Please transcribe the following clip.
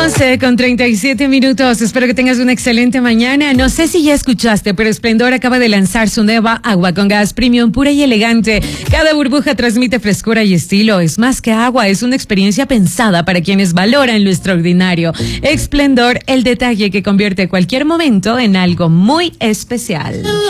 11:37. Espero que tengas una excelente mañana. No sé si ya escuchaste, pero Esplendor acaba de lanzar su nueva agua con gas premium pura y elegante. Cada burbuja transmite frescura y estilo. Es más que agua, es una experiencia pensada para quienes valoran lo extraordinario. Esplendor, el detalle que convierte cualquier momento en algo muy especial.